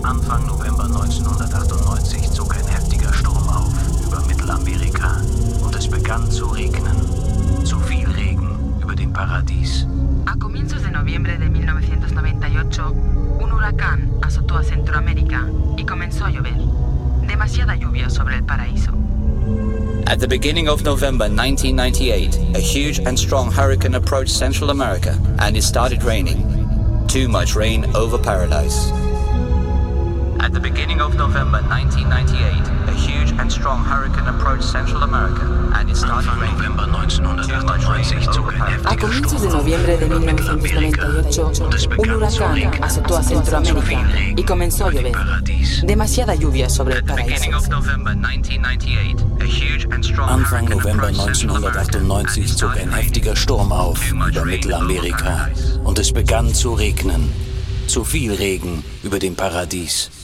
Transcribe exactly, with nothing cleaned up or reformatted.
Anfang November neunzehnhundertachtundneunzig zog ein heftiger Sturm auf über Mittelamerika und es begann zu regnen. Zu viel Regen über dem Paradies. A comienzos de noviembre de mil novecientos noventa y ocho, un huracán azotó a Centroamérica y comenzó a llover. Demasiada lluvia sobre el paraíso. At the beginning of November nineteen ninety-eight, a huge and strong hurricane approached Central America and it started raining. Too much rain over paradise. At the beginning of November nineteen ninety-eight, a huge and strong hurricane approached Central America and it started Anfang raining. November neunzehnhundertachtundneunzig zog ein A heftiger comienzos de Sturm noviembre de auf über Mittelamerika mil novecientos noventa y ocho, und es un begann zu huracán regnen. azotó a Zu Centroamérica viel Regen y comenzó a über dem llover. Paradies. Demasiada lluvia sobre el At the beginning paraíso. of November nineteen ninety-eight, a huge and strong Anfang hurricane November approached Central America and neunzehnhundertachtundneunzig it zog started ein raining. heftiger Sturm auf Too much über rain Mittelamerika over paradise. und es begann zu regnen. Zu viel Regen über dem Paradies.